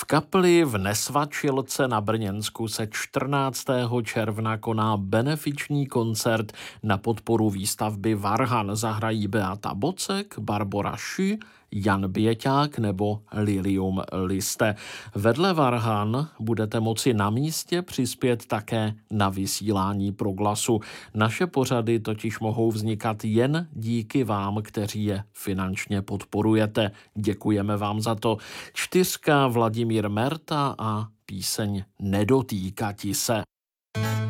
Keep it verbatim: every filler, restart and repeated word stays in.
kapli v Nesvačilce na Brněnsku se čtrnáctého června koná benefiční koncert na podporu výstavby Varhan. Zahrají Beata Bocek, Barbora Šü, Jan Běťák nebo Lilium Liste. Vedle Varhan budete moci na místě přispět také na vysílání Proglasu. Naše pořady totiž mohou vznikat jen díky vám, kteří je finančně podporujete. Děkujeme vám za to. Čtyřka Vladimír Merta a píseň Nedotýkati se.